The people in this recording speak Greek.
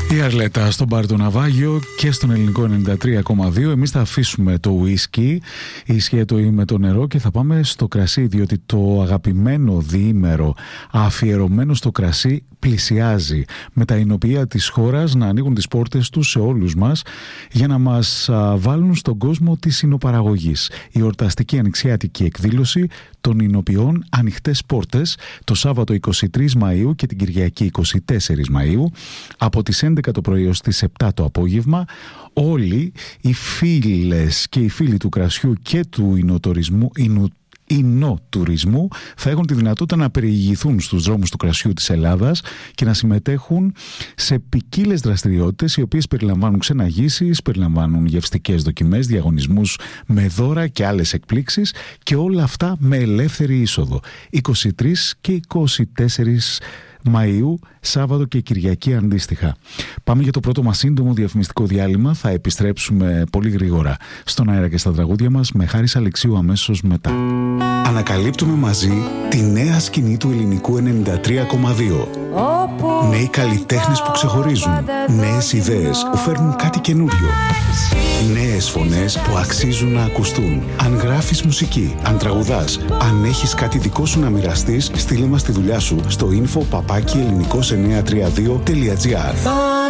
Η Αρλέτα στον μπαρ του Ναυάγιο και στον ελληνικό 93,2. Εμείς θα αφήσουμε το ουίσκι ισχύετο ή με το νερό και θα πάμε στο κρασί, διότι το αγαπημένο διήμερο αφιερωμένο στο κρασί πλησιάζει, με τα εινοποιεία της χώρας να ανοίγουν τις πόρτες τους σε όλους μας για να μας βάλουν στον κόσμο της εινοπαραγωγής. Η εορταστική ανοιξιάτικη εκδήλωση των εινοποιών Ανοιχτές Πόρτες το Σάββατο 23 Μαΐου και την Κυριακή 24 Μαΐου από τις 11 το πρωί ως τις 7 το απόγευμα. Όλοι οι φίλες και οι φίλοι του κρασιού και του εινοτουρισμού θα έχουν τη δυνατότητα να περιηγηθούν στους δρόμους του κρασιού της Ελλάδας και να συμμετέχουν σε ποικίλες δραστηριότητες, οι οποίες περιλαμβάνουν ξεναγήσεις, περιλαμβάνουν γευστικές δοκιμές, διαγωνισμούς με δώρα και άλλες εκπλήξεις, και όλα αυτά με ελεύθερη είσοδο 23 και 24 Μαΐου, Σάββατο και Κυριακή αντίστοιχα. Πάμε για το πρώτο μας σύντομο διαφημιστικό διάλειμμα. Θα επιστρέψουμε πολύ γρήγορα στον αέρα και στα τραγούδια μας με Χάρης Αλεξίου αμέσως μετά. Ανακαλύπτουμε μαζί τη νέα σκηνή του ελληνικού 93,2. Νέοι καλλιτέχνες που ξεχωρίζουν. Νέες ιδέες που φέρνουν κάτι καινούριο. Νέες φωνές που αξίζουν να ακουστούν. Αν γράφεις μουσική, αν τραγουδάς, αν έχεις κάτι δικό σου να μοιραστείς, στείλε μας τη δουλειά σου στο info@ελληνικός932.gr.